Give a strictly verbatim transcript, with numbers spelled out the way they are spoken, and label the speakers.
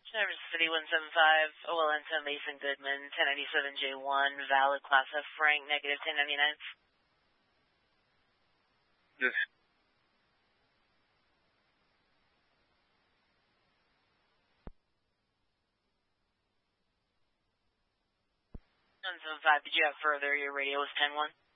Speaker 1: Traverse City one seven five, O L N ten Mason Goodman, ten ninety-seven J one, valid class F Frank, negative ten ninety-nine.
Speaker 2: Yes.
Speaker 1: one seven five, did you have further? Your radio was ten one.